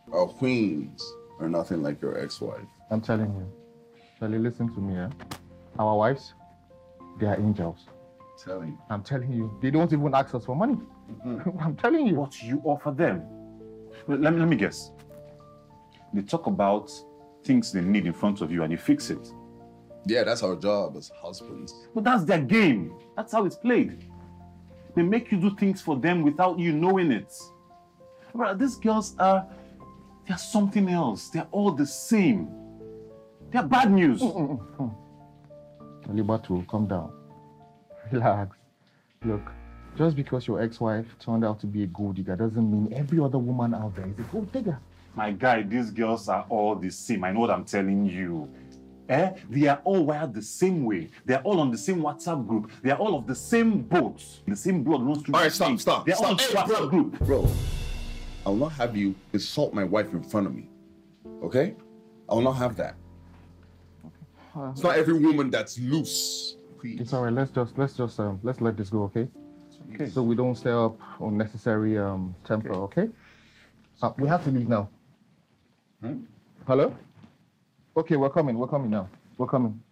Our queens are nothing like your ex-wife. I'm telling you. Charlie, listen to me, Our wives, they are angels. I'm telling you. They don't even ask us for money. I'm telling you. What you offer them? Let me guess. They talk about things they need in front of you and you fix it. Yeah, that's our job as husbands. But that's their game. That's how it's played. They make you do things for them without you knowing it. But these girls they're something else. They're all the same. They're bad news. Alibatu, calm down. Relax. Look, just because your ex-wife turned out to be a gold digger doesn't mean every other woman out there is a gold digger. My guy, these girls are all the same. I know what I'm telling you. They are all wired the same way. They are all on the same WhatsApp group. They are all of the same boat. The same blood runs through. All right, stop. They're all on the WhatsApp group. Bro, I will not have you insult my wife in front of me. Okay? I will not have that. It's not every woman that's loose. Please. It's all right. Let's let this go, okay? Okay. So we don't stir up unnecessary temper, okay? We have to leave now. Hello? Okay, we're coming now. We're coming.